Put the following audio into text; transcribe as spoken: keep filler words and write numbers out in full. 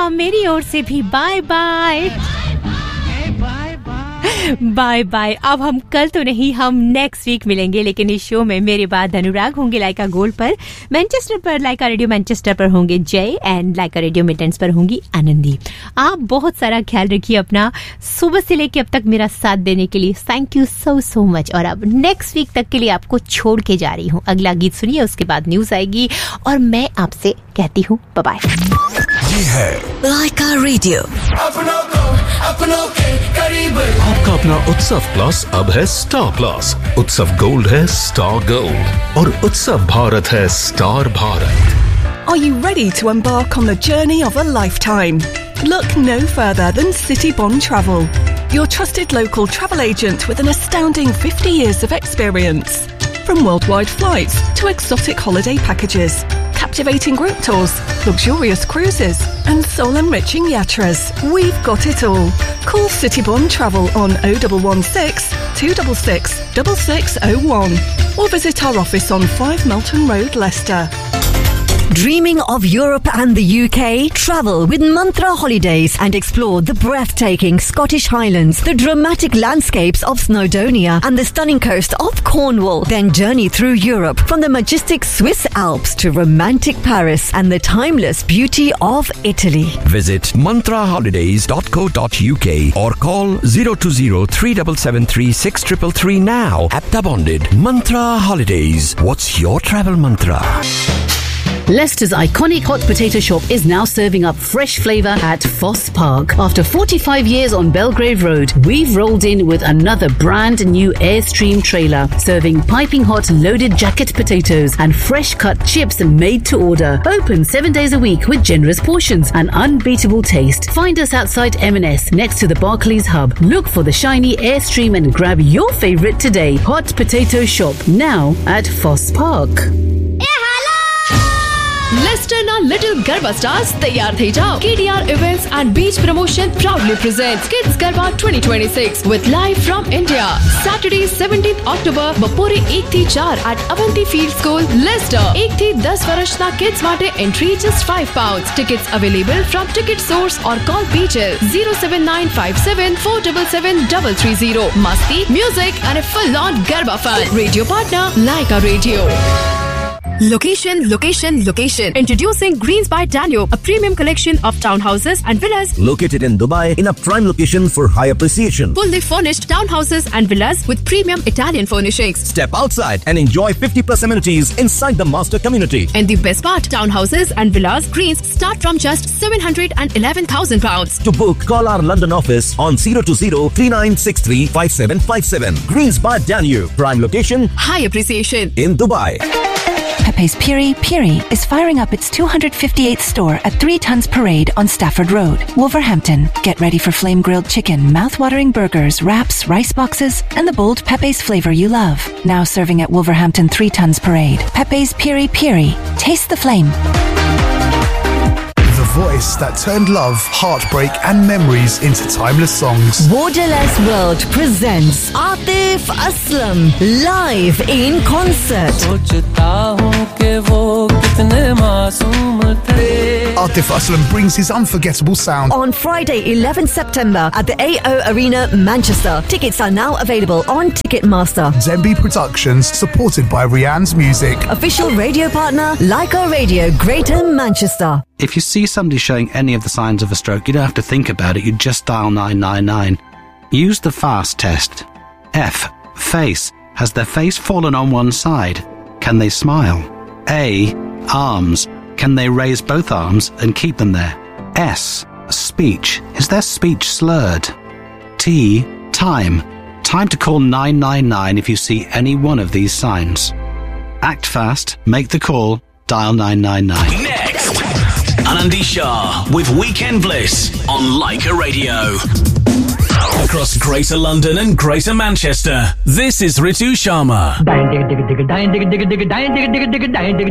हाँ मेरी ओर से भी बाय बाय बाय बाय। अब हम कल तो नहीं, हम नेक्स्ट वीक मिलेंगे, लेकिन इस शो में मेरे बाद अनुराग होंगे लाइका गोल्ड पर, मैनचेस्टर पर लाइका रेडियो मैनचेस्टर पर होंगे जय, एंड लाइका रेडियो मिडलैंड्स पर होंगी आनंदी। आप बहुत सारा ख्याल रखिए अपना, सुबह से लेके अब तक मेरा साथ देने के लिए thank you so so much. और अब नेक्स्ट वीक तक के लिए आपको छोड़ के जा रही हूँ। अगला गीत सुनिए, उसके बाद न्यूज आएगी और मैं आपसे कहती हूँ बाय बाय। ये है लाइका रेडियो, अपनों के करीब। आपका अपना उत्सव प्लस अब है स्टार प्लस। उत्सव गोल्ड है स्टार गोल्ड और उत्सव भारत है star Bharat. Are you ready to embark on the journey of a lifetime? Look no further than Citybond Travel, your trusted local travel agent with an astounding fifty years of experience. From worldwide flights to exotic holiday packages, captivating group tours, luxurious cruises and soul-enriching yatras, we've got it all. Call Citybond Travel on oh one one six, two six six, six six oh one or visit our office on five Melton Road, Leicester. Dreaming of Europe and the U K? Travel with Mantra Holidays and explore the breathtaking Scottish Highlands, the dramatic landscapes of Snowdonia and the stunning coast of Cornwall. Then journey through Europe from the majestic Swiss Alps to romantic Paris and the timeless beauty of Italy. Visit mantra holidays dot co dot uk or call zero two zero, three seven seven three, six three three now. Apta bonded. Mantra Holidays. What's your travel mantra? Leicester's iconic hot potato shop is now serving up fresh flavour at Foss Park. After forty-five years on Belgrave Road, we've rolled in with another brand new Airstream trailer, serving piping hot loaded jacket potatoes and fresh cut chips made to order. Open seven days a week with generous portions and unbeatable taste. Find us outside M and S next to the Barclays Hub. Look for the shiny Airstream and grab your favourite today. Hot Potato Shop now at Foss Park. Leicester na Little Garba Stars तैयार थे जाओ. K D R Events and Beach Promotion proudly presents Kids Garba twenty twenty-six with live from India. Saturday seventeenth October બપોરે એક થી ચાર at Avanti Field School, Leicester. એક થી દસ વર્ષના kids માટે entry just five pounds. Tickets available from Ticket Source or call Peaches zero seven nine five seven four seven seven three three zero. Masti, music and a full-on Garba fun. Radio partner Laika Radio. Location, location, location. Introducing Greens by Danube, a premium collection of townhouses and villas located in Dubai in a prime location for high appreciation. Fully furnished townhouses and villas with premium Italian furnishings. Step outside and enjoy fifty plus amenities inside the master community. And the best part, townhouses and villas Greens start from just seven hundred eleven thousand pounds. To book, call our London office on zero two zero, three nine six three, five seven five seven. Greens by Danube, prime location, high appreciation in Dubai. Pepe's Piri Piri is firing up its two hundred fifty-eighth store at Three Tons Parade on Stafford Road, Wolverhampton. Get ready for flame grilled chicken, mouth-watering burgers, wraps, rice boxes, and the bold Pepe's flavor you love. Now serving at Wolverhampton Three Tons Parade. Pepe's Piri Piri. Taste the flame. The voice that turned love, heartbreak and memories into timeless songs. Borderless World presents Atif Aslam live in concert. Atif Aslam brings his unforgettable sound on Friday eleventh September at the A O Arena, Manchester. Tickets are now available on Ticketmaster. Zembi Productions, supported by Rianne's Music. Official radio partner Laika Radio, Greater Manchester. If you see somebody showing any of the signs of a stroke, you don't have to think about it, you just dial nine nine nine. Use the FAST test. F. Face. Has their face fallen on one side? Can they smile? A. Arms. Can they raise both arms and keep them there? S. Speech. Is their speech slurred? T. Time. Time to call nine nine nine if you see any one of these signs. Act fast, make the call, dial nine nine nine. Next, Anandi Shah with Weekend Bliss on Laika Radio. Across Greater London and Greater Manchester, this is Ritu Sharma.